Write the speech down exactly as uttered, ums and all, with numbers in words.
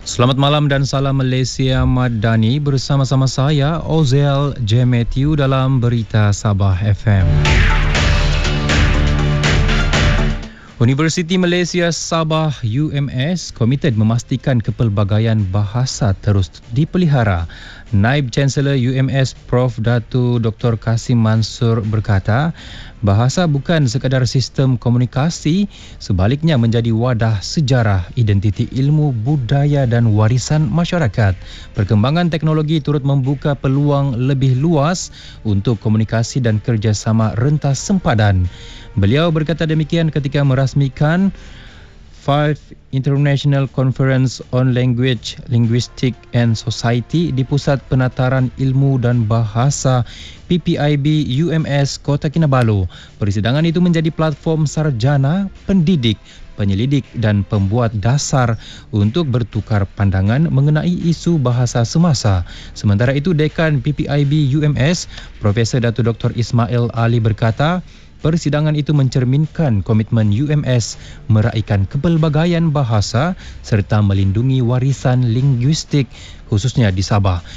Selamat malam dan salam Malaysia Madani, bersama-sama saya Ozel J. Matthew dalam Berita Sabah F M. Universiti Malaysia Sabah U M S komited memastikan kepelbagaian bahasa terus dipelihara. Naib Chancellor U M S Prof Datu Doktor Kasim Mansur berkata, bahasa bukan sekadar sistem komunikasi, sebaliknya menjadi wadah sejarah, identiti ilmu, budaya dan warisan masyarakat. Perkembangan teknologi turut membuka peluang lebih luas untuk komunikasi dan kerjasama rentas sempadan. Beliau berkata demikian ketika merasmikan Five International Conference on Language, Linguistic and Society di Pusat Penataran Ilmu dan Bahasa P P I B U M S Kota Kinabalu. Persidangan itu menjadi platform sarjana, pendidik, penyelidik dan pembuat dasar untuk bertukar pandangan mengenai isu bahasa semasa. Sementara itu, Dekan P P I B U M S, Profesor Dato' Doktor Ismail Ali berkata, persidangan itu mencerminkan komitmen U M S meraihkan kepelbagaian bahasa serta melindungi warisan linguistik khususnya di Sabah.